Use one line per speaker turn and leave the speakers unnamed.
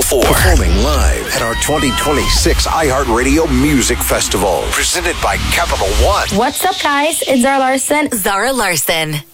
4. Performing live at our 2026 iHeartRadio Music Festival. Presented by Capital One.
What's up, guys? It's Zara Larsson.
Zara Larsson.